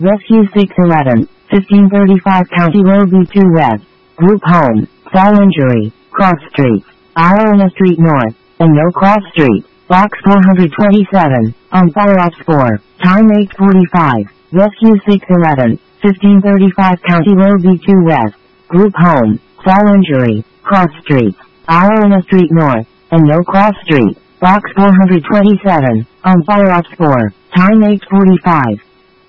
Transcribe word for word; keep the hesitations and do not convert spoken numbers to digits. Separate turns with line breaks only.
Rescue six eleven, fifteen thirty-five County Road B two West. Group Home, Fall Injury, Cross Street, Iona Street North, and No Cross Street. Box four twenty-seven, on fire ops four, time eight forty-five, Rescue six eleven, fifteen thirty-five County Road B two West, Group Home, Fall Injury, Cross Street, Iona Street North, and No Cross Street, Box four twenty-seven, on fire ops four, time eight forty-five.